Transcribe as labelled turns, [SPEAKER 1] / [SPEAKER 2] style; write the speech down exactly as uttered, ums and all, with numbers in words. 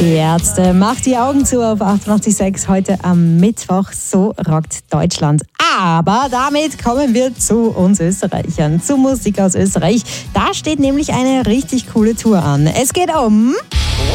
[SPEAKER 1] Die Ärzte, macht die Augen zu auf achtundachtzig Komma sechs heute am Mittwoch. So rockt Deutschland. Aber damit kommen wir zu uns Österreichern, zu Musik aus Österreich. Da steht nämlich eine richtig coole Tour an. Es geht um